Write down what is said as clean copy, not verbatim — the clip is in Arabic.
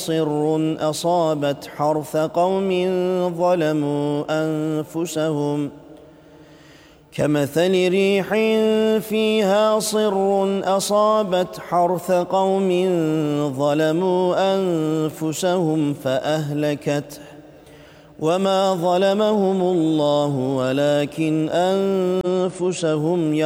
صر أصابت حرث قوم ظلموا أنفسهم كمثل ريح فيها صر أصابت حرث قوم ظلموا أنفسهم فأهلكته وما ظلمهم الله ولكن أنفسهم